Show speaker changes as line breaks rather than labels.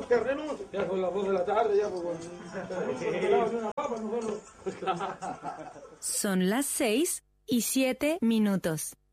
que renuncie. Ya son las 2 de la tarde, ya pues. Una papa, nosotros.
Son las 6:07.